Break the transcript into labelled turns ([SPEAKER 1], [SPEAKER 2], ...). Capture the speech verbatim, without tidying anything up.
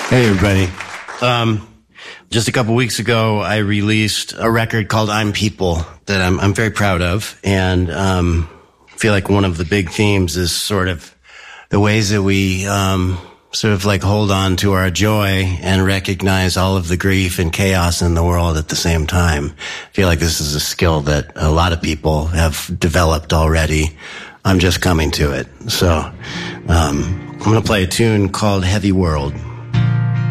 [SPEAKER 1] Hey, everybody. Um, just a couple weeks ago, I released a record called I'm People that I'm, I'm very proud of. And um, I feel like one of the big themes is sort of the ways that we um, sort of like hold on to our joy and recognize all of the grief and chaos in the world at the same time. I feel like this is a skill that a lot of people have developed already. I'm just coming to it. So um, I'm going to play a tune called Heavy World.